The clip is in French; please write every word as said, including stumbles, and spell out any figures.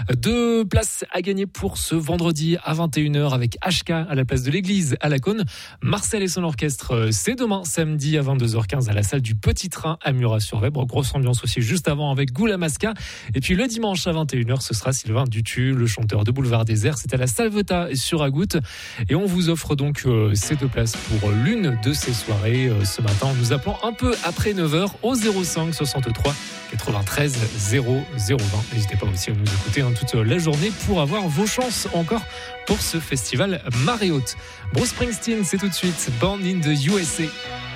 Deux places à gagner pour ce vendredi à vingt et une heures avec H K à la place de l'église à la Cône. Marcel et son orchestre, c'est demain samedi à vingt-deux heures quinze à la salle du Petit Train à Murat-sur-Vèbre. Grosse ambiance aussi juste avant avec Goula Masca. Et puis le dimanche à vingt et une heures, ce sera Sylvain Dutu, le chanteur de Boulevard Désert. C'est à la Salvetat sur Agout. Et on vous offre donc euh, ces deux places pour l'une de ces soirées euh, ce matin. Nous appelons un peu après neuf heures au zéro cinq soixante-trois quatre-vingt-treize zéro zéro vingt. N'hésitez pas aussi à nous écouter hein, toute la journée pour avoir vos chances encore pour ce festival Marée Haute. Bruce Springsteen, c'est tout de suite Born in the U S A.